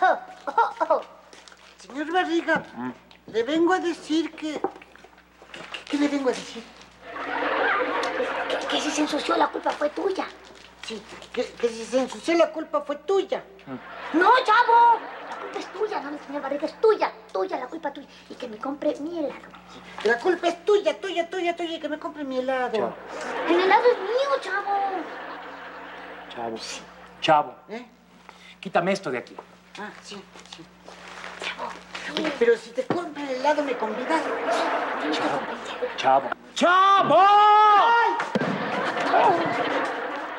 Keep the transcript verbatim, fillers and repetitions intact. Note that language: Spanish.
Señor Barriga, ¿Mm? le vengo a decir que... ¿Qué le vengo a decir? Que, que si se ensució la culpa fue tuya. Sí, que, que si se ensució la culpa fue tuya. ¿Mm? ¡No, chavo! La culpa es tuya, no, señor Barriga, es tuya. Tuya, la culpa tuya. Y que me compre mi helado. La culpa es tuya, tuya, tuya, tuya, y que me compre mi helado. Chavo. El helado es mío, chavo. Chavo. Chavo. ¿Eh? Quítame esto de aquí. Ah, sí, sí. Chavo. Oye, pero si te compro el helado, me convidas. Chavo. Chavo. ¡Chavo! ¡Ay!